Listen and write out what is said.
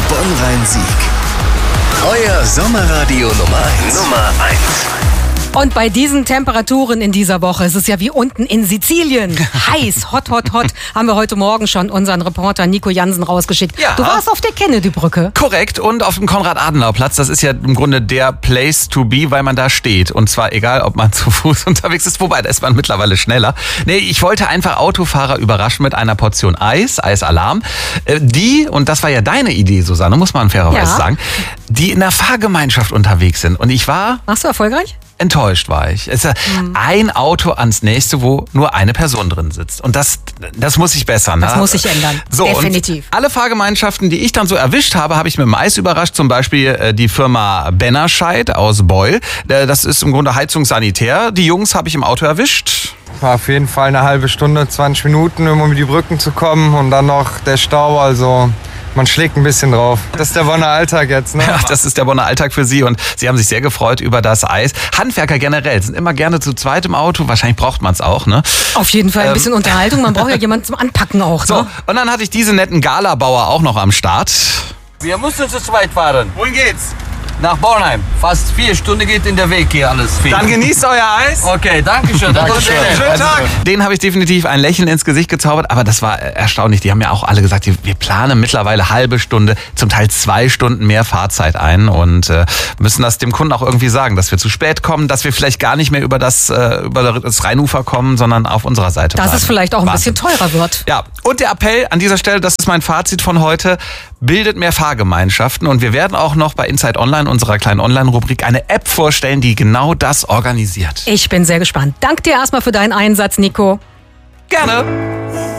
Bonn-Rhein-Sieg. Euer Sommerradio Nummer 1. Und bei diesen Temperaturen in dieser Woche ist es ja wie unten in Sizilien. Heiß, hot, haben wir heute Morgen schon unseren Reporter Nico Jansen rausgeschickt. Ja. Du warst auf der Kennedy-Brücke. Korrekt, und auf dem Konrad-Adenauer-Platz. Das ist ja im Grunde der Place to be, weil man da steht. Und zwar egal, ob man zu Fuß unterwegs ist, wobei da ist man mittlerweile schneller. Nee, ich wollte einfach Autofahrer überraschen mit einer Portion Eisalarm. Die, und das war ja deine Idee, Susanne, muss man fairerweise sagen, die in der Fahrgemeinschaft unterwegs sind. Und ich war... Warst du erfolgreich? Enttäuscht war ich. Es ist ein Auto ans nächste, wo nur eine Person drin sitzt. Und das muss sich bessern. Das muss sich ändern. So, definitiv. Und alle Fahrgemeinschaften, die ich dann so erwischt habe, habe ich mit dem Eis überrascht. Zum Beispiel die Firma Bennerscheid aus Beul. Das ist im Grunde Heizungssanitär. Die Jungs habe ich im Auto erwischt. War auf jeden Fall eine halbe Stunde, 20 Minuten, um über die Brücken zu kommen. Und dann noch der Stau, also... Man schlägt ein bisschen drauf. Das ist der Bonner Alltag jetzt, ne? Ja, das ist der Bonner Alltag für Sie, und Sie haben sich sehr gefreut über das Eis. Handwerker generell sind immer gerne zu zweit im Auto. Wahrscheinlich braucht man es auch, ne? Auf jeden Fall ein bisschen Unterhaltung. Man braucht ja jemanden zum Anpacken auch, ne? So, und dann hatte ich diese netten Galabauer auch noch am Start. Wir mussten zu zweit fahren. Wohin geht's? Nach Bornheim. Fast 4 Stunden geht in der Weg hier alles. Viel. Dann genießt euer Eis. Okay, danke schön. Schönen Tag. Den habe ich definitiv ein Lächeln ins Gesicht gezaubert, aber das war erstaunlich. Die haben ja auch alle gesagt, wir planen mittlerweile halbe Stunde, zum Teil 2 Stunden mehr Fahrzeit ein, und müssen das dem Kunden auch irgendwie sagen, dass wir zu spät kommen, dass wir vielleicht gar nicht mehr über das Rheinufer kommen, sondern auf unserer Seite bleiben. Dass es vielleicht auch ein bisschen teurer wird. Ja, und der Appell an dieser Stelle, das ist mein Fazit von heute, bildet mehr Fahrgemeinschaften, und wir werden auch noch bei Inside Online, unserer kleinen Online-Rubrik, eine App vorstellen, die genau das organisiert. Ich bin sehr gespannt. Danke dir erstmal für deinen Einsatz, Nico. Gerne.